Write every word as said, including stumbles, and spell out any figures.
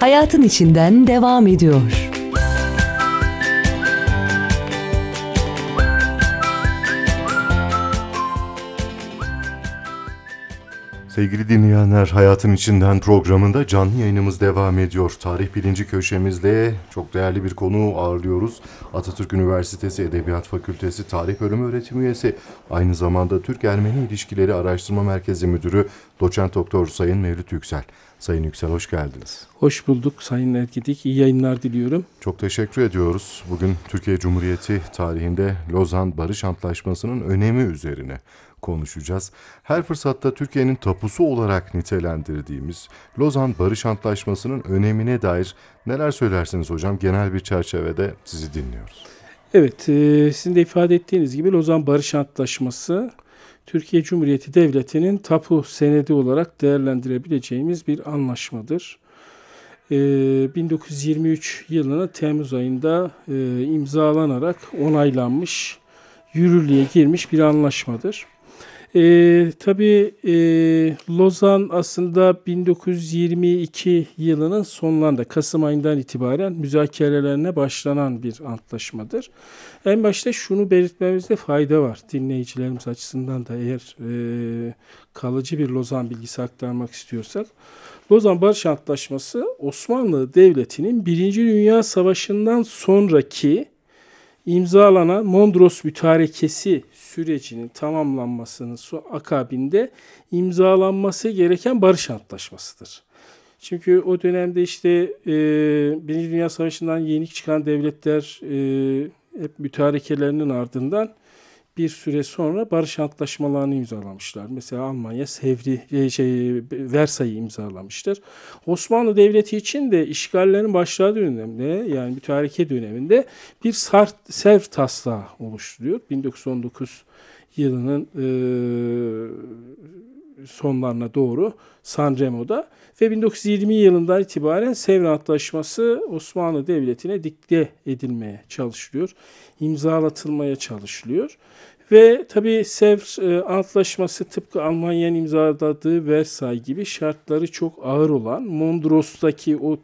hayatın içinden devam ediyor. Sevgili dinleyenler, Hayatın İçinden programında canlı yayınımız devam ediyor. Tarih birinci köşemizde çok değerli bir konuğu ağırlıyoruz. Atatürk Üniversitesi Edebiyat Fakültesi Tarih Bölümü öğretim üyesi, aynı zamanda Türk-Ermeni İlişkileri Araştırma Merkezi Müdürü Doçent Doktor Sayın Mevlüt Yüksel. Sayın Yüksel, hoş geldiniz. Hoş bulduk Sayın Ergidik. İyi yayınlar diliyorum. Çok teşekkür ediyoruz. Bugün Türkiye Cumhuriyeti tarihinde Lozan Barış Antlaşması'nın önemi üzerine konuşacağız. Her fırsatta Türkiye'nin tapusu olarak nitelendirdiğimiz Lozan Barış Antlaşması'nın önemine dair neler söylersiniz hocam? Genel bir çerçevede sizi dinliyoruz. Evet, e, sizin de ifade ettiğiniz gibi Lozan Barış Antlaşması Türkiye Cumhuriyeti Devleti'nin tapu senedi olarak değerlendirebileceğimiz bir anlaşmadır. E, bin dokuz yüz yirmi üç yılının Temmuz ayında e, imzalanarak onaylanmış, yürürlüğe girmiş bir anlaşmadır. Ee, tabii e, Lozan aslında bin dokuz yüz yirmi iki yılının sonlarında, Kasım ayından itibaren müzakerelerine başlanan bir antlaşmadır. En başta şunu belirtmemizde fayda var. Dinleyicilerimiz açısından da eğer e, kalıcı bir Lozan bilgisi aktarmak istiyorsak. Lozan Barış Antlaşması Osmanlı Devleti'nin Birinci Dünya Savaşı'ndan sonraki imzalanan Mondros Mütarekesi sürecinin tamamlanmasının akabinde imzalanması gereken barış antlaşmasıdır. Çünkü o dönemde işte e, Birinci Dünya Savaşı'ndan yenik çıkan devletler e, hep mütarekelerinin ardından bir süre sonra barış antlaşmalarını imzalamışlar. Mesela Almanya Sevri, şey, Versay'ı imzalamıştır. Osmanlı Devleti için de işgallerin başladığı dönemde, yani mütareke döneminde bir sart, Sevr taslağı oluşturuyor. bin dokuz yüz on dokuz yılının e, sonlarına doğru Sanremo'da ve bin dokuz yüz yirmi yılından itibaren Sevr Antlaşması Osmanlı Devleti'ne dikte edilmeye çalışılıyor, imzalatılmaya çalışılıyor. Ve tabii Sevr e, Antlaşması tıpkı Almanya'nın imzaladığı Versay gibi şartları çok ağır olan Mondros'taki o